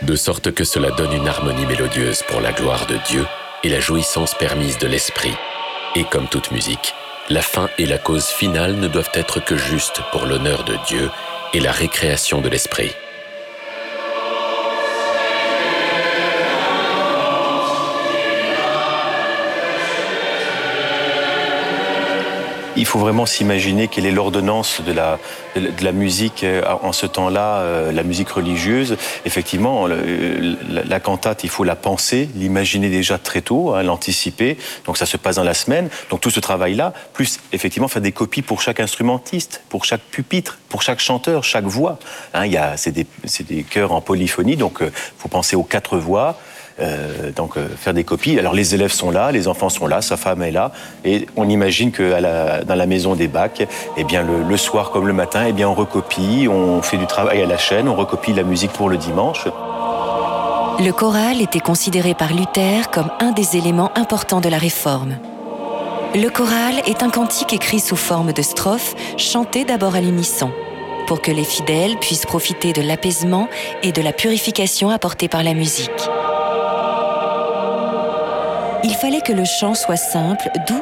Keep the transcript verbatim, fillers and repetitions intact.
de sorte que cela donne une harmonie mélodieuse pour la gloire de Dieu et la jouissance permise de l'esprit. Et comme toute musique, la fin et la cause finale ne doivent être que justes pour l'honneur de Dieu et la récréation de l'esprit. Il faut vraiment s'imaginer quelle est l'ordonnance de la, de la musique en ce temps-là, la musique religieuse. Effectivement, la, la cantate, il faut la penser, l'imaginer déjà très tôt, hein, l'anticiper. Donc ça se passe dans la semaine. Donc tout ce travail-là, plus effectivement faire des copies pour chaque instrumentiste, pour chaque pupitre, pour chaque chanteur, chaque voix. Hein, il y a, c'est des, c'est des chœurs en polyphonie, donc il faut penser aux quatre voix. Euh, donc euh, faire des copies. Alors les élèves sont là, les enfants sont là, sa femme est là, et on imagine que à la, dans la maison des bacs, eh bien le, le soir comme le matin, eh bien on recopie, on fait du travail à la chaîne, on recopie la musique pour le dimanche. Le choral était considéré par Luther comme un des éléments importants de la Réforme. Le choral est un cantique écrit sous forme de strophes, chanté d'abord à l'unisson, pour que les fidèles puissent profiter de l'apaisement et de la purification apportée par la musique. Il fallait que le chant soit simple, doux